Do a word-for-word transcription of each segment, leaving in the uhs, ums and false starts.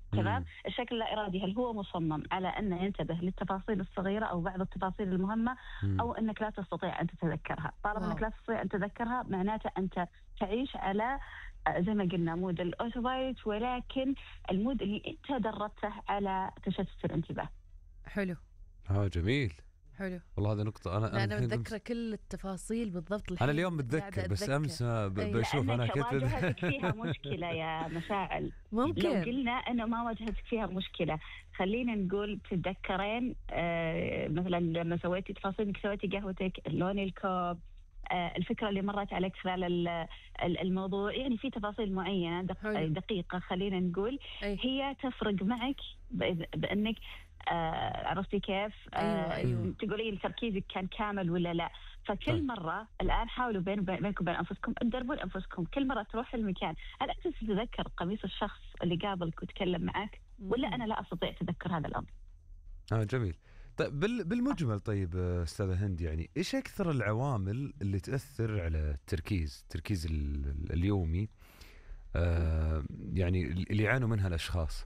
تمام. مم. الشكل اللا إرادي هل هو مصمم على أن ينتبه للتفاصيل الصغيرة أو بعض التفاصيل المهمة، مم. أو أنك لا تستطيع أن تتذكرها؟ طالما أنك واو. لا تستطيع أن تتذكرها معناته أنت تعيش على آه، زي ما قلنا مود الأوتوبايلوت، ولكن المود اللي أنت دربته على تشتت الانتباه. حلو. اه جميل. حلو. والله هذه نقطة. أنا لا أنا أنا الحين متذكرة أمس كل التفاصيل بالضبط. أنا الحين اليوم قاعدة متذكر، بس أتذكر. أمس ما ب- أي. بشوف أنا لأنك كنت واجهتك فيها مشكلة يا مشاعل. لو ممكن. قلنا أنه ما واجهتك فيها مشكلة، خلينا نقول تتذكرين آه مثلا لما سويتي تفاصيل إنك سويتي قهوتك، لون الكوب، آه الفكرة اللي مرت عليك خلال ال- ال- الموضوع، يعني في تفاصيل معينة دق- حلو. دقيقة خلينا نقول أي. هي تفرق معك بإذ- بأنك آه عرفتي كيف؟ أيوة، أيوة. تقولين تركيزك كان كامل ولا لا. فكل طيب. مرة الآن حاولوا بين بينكم وبين أنفسكم تدربون أنفسكم، كل مرة تروح المكان هل أنت تتذكر قميص الشخص اللي قابلك وتكلم معك، ولا أنا لا أستطيع تذكر هذا الأمر؟ آه جميل. طيب بال- بالمجمل، طيب آه، أستاذة هند، يعني إيش أكثر العوامل اللي تأثر على التركيز التركيز ال- اليومي، آه يعني اللي يعانوا منها الأشخاص؟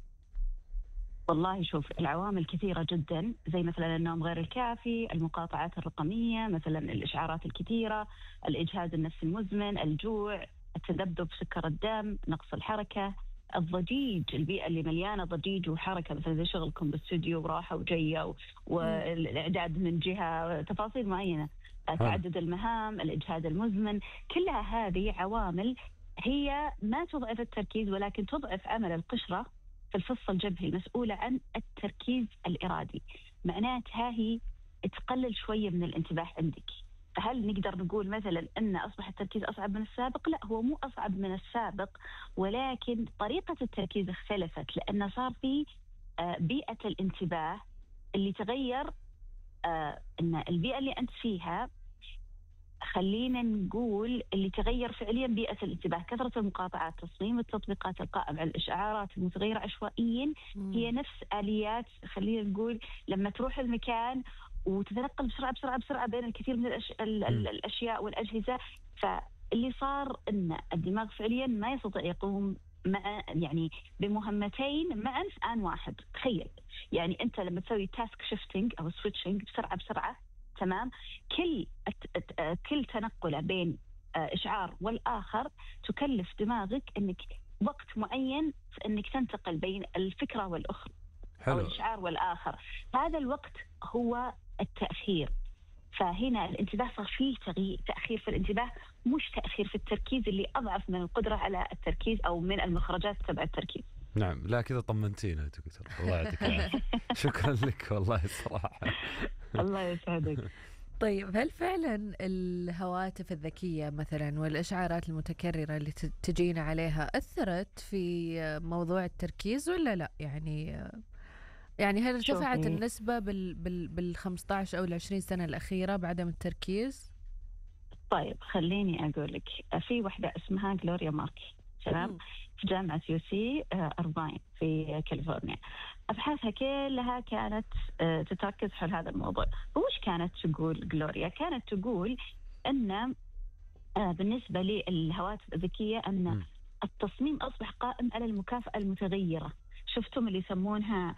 والله شوف، العوامل كثيرة جدا، زي مثلا النوم غير الكافي، المقاطعات الرقمية، مثلا الإشعارات الكثيرة، الإجهاد النفسي المزمن، الجوع، التذبذب في سكر الدم، نقص الحركة، الضجيج، البيئة اللي مليانة ضجيج وحركة، مثلا زي شغلكم باستوديو وراحة وجية و- والإعداد من جهة، تفاصيل معينة، تعدد المهام، الإجهاد المزمن، كلها هذه عوامل هي ما تضعف التركيز ولكن تضعف عمل القشرة في الفص الجبهي المسؤولة عن التركيز الإرادي. معناتها هي تقلل شوية من الانتباه عندك. فهل نقدر نقول مثلا أن أصبح التركيز أصعب من السابق؟ لا، هو مو أصعب من السابق، ولكن طريقة التركيز اختلفت، لأن صار في آه، بيئة الانتباه اللي تغير. آه، أن البيئة اللي أنت فيها، خلينا نقول اللي تغير فعليا بيئة الانتباه، كثرة المقاطعات، تصميم التطبيقات القائم على الإشعارات المتغيرة عشوائيا، هي نفس آليات خلينا نقول لما تروح المكان وتتنقل بسرعة بسرعة بسرعة بين الكثير من الأش... ال... ال... الأشياء والأجهزة. فاللي صار أن الدماغ فعليا ما يستطيع يقوم مع يعني بمهمتين معا في آن واحد. تخيل يعني أنت لما تسوي تاسك شيفتنج أو سويتشنج بسرعة بسرعة، تمام، كل كل تنقله بين إشعار والآخر تكلف دماغك أنك وقت معين في أنك تنتقل بين الفكرة والأخرى أو حلو. الإشعار والآخر. هذا الوقت هو التأخير. فهنا الانتباه صار فيه تغيير، تأخير في الانتباه، مش تأخير في التركيز اللي أضعف من القدرة على التركيز أو من المخرجات تبع التركيز. نعم، لا كذا طمنتينا دكتور، الله يعطيك العافية. شكرا لك والله الصراحة. الله يسعدك. طيب هل فعلا الهواتف الذكية مثلا والإشعارات المتكررة اللي ت- تجينا عليها أثرت في موضوع التركيز ولا لا؟ يعني يعني هل ارتفعت شوفي. النسبة بال بال بالخمسطعش أو العشرين سنة الأخيرة بعدم التركيز؟ طيب خليني أقول لك، في واحدة اسمها جلوريا ماركي، تمام، مم. في جامعة يو سي أرباين في كاليفورنيا. أبحاثها كلها كانت آه، تتركز حول هذا الموضوع. وش كانت تقول جلوريا؟ كانت تقول أن آه، بالنسبة للهواتف الذكية أن مم. التصميم أصبح قائم على المكافأة المتغيرة. شفتم اللي يسمونها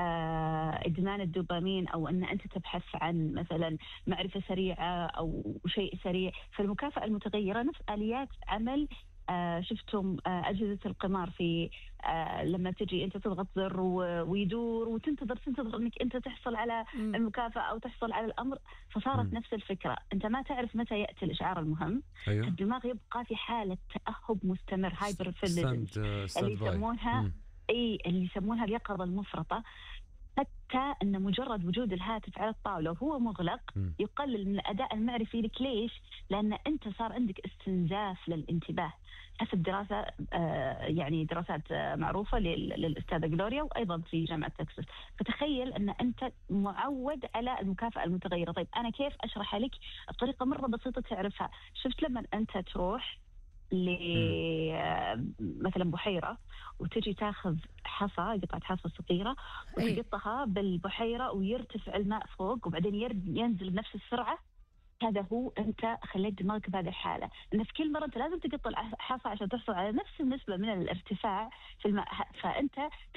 آه، إدمان الدوبامين، أو أن أنت تبحث عن مثلا معرفة سريعة أو شيء سريع. فالمكافأة المتغيرة نفس آليات عمل آه، شفتم آه، أجهزة القمار في آه، لما تجي أنت تضغط زر و- ويدور وتنتظر تنتظر أنك أنت تحصل على مم. المكافأة أو تحصل على الأمر. فصارت مم. نفس الفكرة، أنت ما تعرف متى يأتي الإشعار المهم. أيوه. الدماغ يبقى في حالة تأهب مستمر، هايبر ستاند اللي ستاند باي. يسمونها مم. اي اللي يسمونها اليقظة المفرطة. حتى ان مجرد وجود الهاتف على الطاولة وهو مغلق مم. يقلل من الاداء المعرفي لك. ليش؟ لان انت صار عندك استنزاف للانتباه حسب دراسة آه يعني دراسات آه معروفة لل- للأستاذة جلوريا، وأيضا في جامعة تكساس. فتخيل أن أنت معود على المكافأة المتغيرة. طيب أنا كيف أشرح لك الطريقة؟ مرة بسيطة تعرفها. شفت لما أنت تروح ل مثلا بحيرة وتجي تاخذ حصى، قطعة حصى صغيرة، أي. وتقطها بالبحيرة ويرتفع الماء فوق وبعدين ير- ينزل بنفس السرعة. هذا هو أنت خليت دماغك بهذه الحالة، أن في كل مرة أنت لازم تقط الحصى عشان تحصل على نفس النسبة من الارتفاع في الماء. فأنت